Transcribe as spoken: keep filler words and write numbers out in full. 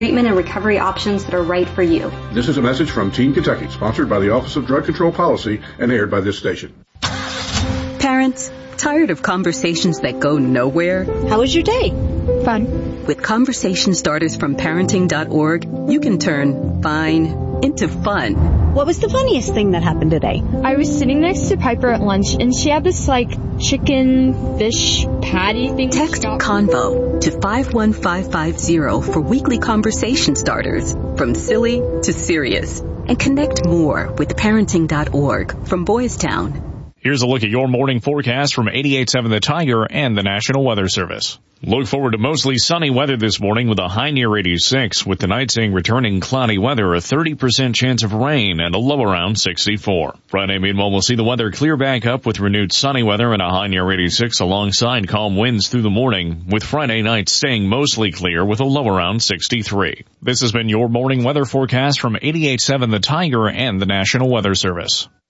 treatment and recovery options that are right for you. This is a message from Teen Kentucky, sponsored by the Office of Drug Control Policy and aired by this station. Parents, tired of conversations that go nowhere? How was your day? Fun. With conversation starters from parenting dot org, you can turn fine into fun. What was the funniest thing that happened today? I was sitting next to Piper at lunch, and she had this, like, chicken fish patty thing. Text CONVO to five one five five zero for weekly conversation starters, from silly to serious. And connect more with parenting dot org from Boys Town. Here's a look at your morning forecast from eighty-eight point seven The Tiger and the National Weather Service. Look forward to mostly sunny weather this morning with a high near eighty-six, with tonight seeing returning cloudy weather, a thirty percent chance of rain, and a low around sixty-four. Friday, meanwhile, we'll see the weather clear back up with renewed sunny weather and a high near eighty-six alongside calm winds through the morning, with Friday night staying mostly clear with a low around sixty-three. This has been your morning weather forecast from eighty-eight point seven The Tiger and the National Weather Service.